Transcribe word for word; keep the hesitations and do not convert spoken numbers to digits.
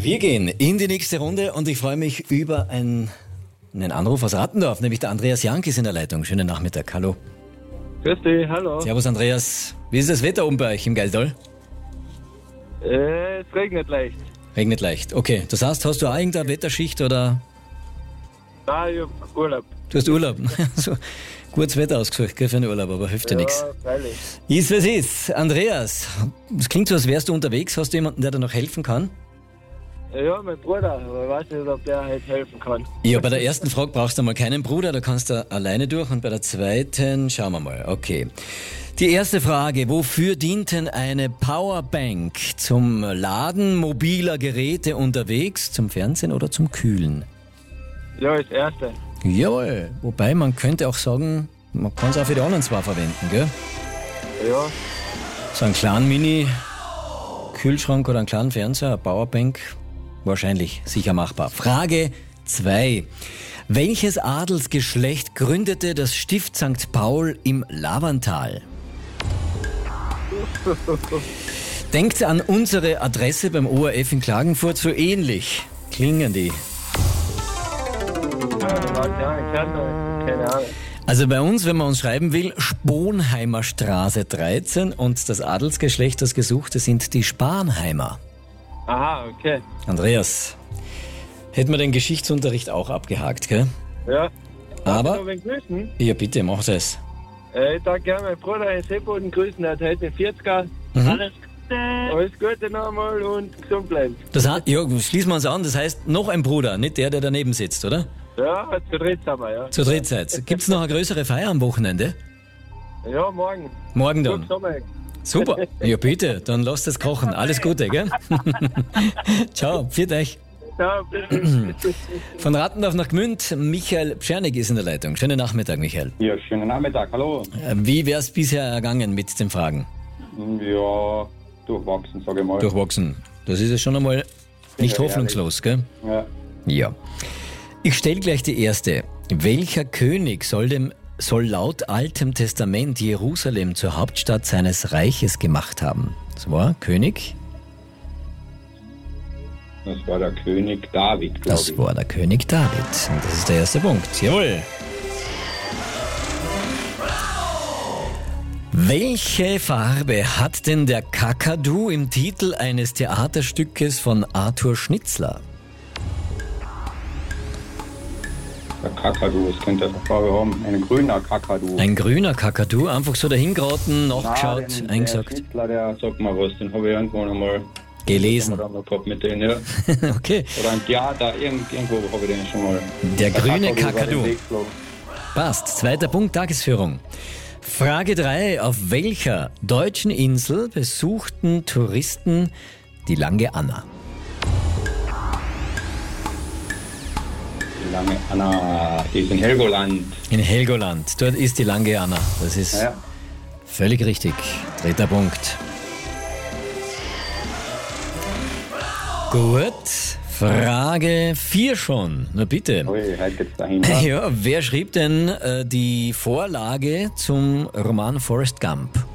Wir gehen in die nächste Runde und ich freue mich über einen, einen Anruf aus Rattendorf, nämlich der Andreas Jank ist in der Leitung. Schönen Nachmittag, hallo. Grüß dich, hallo. Servus Andreas. Wie ist das Wetter oben bei euch im Geldal? Äh, es regnet leicht. Regnet leicht, okay. Das heißt, hast du auch irgendeine Wetterschicht oder? Nein, ich hab Urlaub. Du hast Urlaub. So, gutes Wetter ausgesucht, gell, für einen Urlaub, aber hilft dir Ja, nichts. freilich. Ist, was ist. Andreas, es klingt so, als wärst du unterwegs. Hast du jemanden, der dir noch helfen kann? Ja, mein Bruder, aber ich weiß nicht, ob der halt helfen kann. Ja, bei der ersten Frage brauchst du mal keinen Bruder, da kannst du alleine durch. Und bei der zweiten, schauen wir mal, okay. Die erste Frage, wofür dient denn eine Powerbank? Zum Laden mobiler Geräte unterwegs, zum Fernsehen oder zum Kühlen? Ja, das erste. Jawohl, wobei man könnte auch sagen, man kann es auch für die anderen zwei verwenden, gell? Ja, So einen kleinen Mini-Kühlschrank oder einen kleinen Fernseher, eine Powerbank, wahrscheinlich sicher machbar. Frage zwei. Welches Adelsgeschlecht gründete das Stift Sankt Paul im Lavantal? Denkt an unsere Adresse beim O R F in Klagenfurt, so ähnlich klingen die. ja, ich kann noch, keine Ahnung. Also bei uns, wenn man uns schreiben will, Sponheimer Straße dreizehn und das Adelsgeschlecht, das Gesuchte, sind die Spanheimer. Aha, okay. Andreas, hätten wir den Geschichtsunterricht auch abgehakt, gell? Ja. Aber- Darf ich noch wen grüßen? Ja, bitte, mach es. Äh, ich darf gerne meinen Bruder in Seeboden grüßen, der hat heute den vierziger. Mhm. Alles Gute. Alles Gute nochmal und gesund bleiben. Das hat, ja, schließen wir uns an, das heißt noch ein Bruder, nicht der, der daneben sitzt, oder? Ja, zu dritt sind wir, ja. Zur Dritzeit. Gibt's noch eine größere Feier am Wochenende? Ja, morgen. Morgen Gut dann. Sommer. Super. Ja, bitte, dann lasst es kochen. Alles Gute, gell? Ciao, pfiat euch. Ja, bitte. Von Rattendorf nach Gmünd, Michael Pschernig ist in der Leitung. Schönen Nachmittag, Michael. Ja, schönen Nachmittag, hallo. Äh, Wie wär's bisher ergangen mit den Fragen? Ja, durchwachsen, sage ich mal. Durchwachsen. Das ist ja schon einmal nicht Ja, hoffnungslos, gell? Ja. Ja. Ich stelle gleich die erste. Welcher König soll, dem, soll laut Altem Testament Jerusalem zur Hauptstadt seines Reiches gemacht haben? Das war König? Das war der König David, glaube Das ich. war der König David. Und das ist der erste Punkt. Jawohl. Welche Farbe hat denn der Kakadu im Titel eines Theaterstückes von Arthur Schnitzler? Der Kakadu, das könnte eine Farbe haben. Ein grüner Kakadu. Ein grüner Kakadu, einfach so dahingraten, Nein, nachgeschaut, den- eingesagt, Der Schnitzler, der sagt mal was, den habe ich irgendwo noch mal gelesen. da mal gehabt mit denen, ja. Okay, Oder ein Theater, irgend, irgendwo habe ich den schon mal. der grüne war Kakadu. den Weg geflogen. Passt. Zweiter Punkt, Tagesführung. Frage drei. Auf welcher deutschen Insel besuchten Touristen die Lange Anna? Die lange Anna, die ist in Helgoland. In Helgoland. Dort ist die Lange Anna. Das ist Ja. völlig richtig. Dritter Punkt. Gut. Frage vier schon. Na bitte. Ui, heute geht's dahin. Ja, wer schrieb denn äh, die Vorlage zum Roman Forrest Gump?